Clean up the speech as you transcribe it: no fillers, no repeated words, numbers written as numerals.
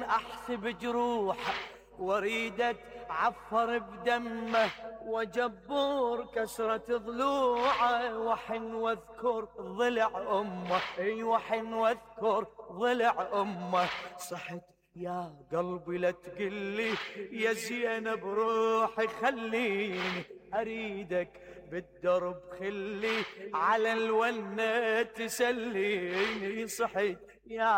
أحسب جروحه واريد عفر بدمه، وجبور كسرة ضلوعه، وحن واذكر ضلع أمه، اي وحن واذكر ضلع أمه. صحت يا قلبي لا تقلي يا زينب روحي خليني، أريدك بالدرب خلي على الونة تسليني. صحت يا